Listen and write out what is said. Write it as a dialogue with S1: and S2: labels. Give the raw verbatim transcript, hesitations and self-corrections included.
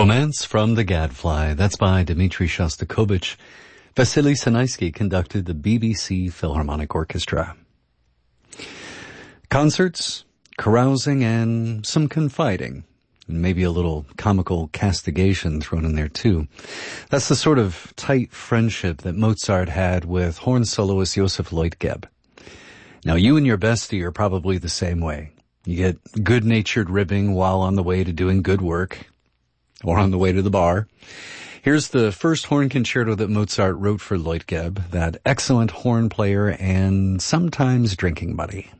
S1: Romance from the Gadfly. That's by Dmitri Shostakovich. Vasily Sanaisky conducted the B B C Philharmonic Orchestra. Concerts, carousing, and some confiding. And maybe a little comical castigation thrown in there too. That's the sort of tight friendship that Mozart had with horn soloist Joseph Leutgeb. Now you and your bestie are probably the same way. You get good-natured ribbing while on the way to doing good work, or on the way to the bar. Here's the first horn concerto that Mozart wrote for Leutgeb, that excellent horn player and sometimes drinking buddy.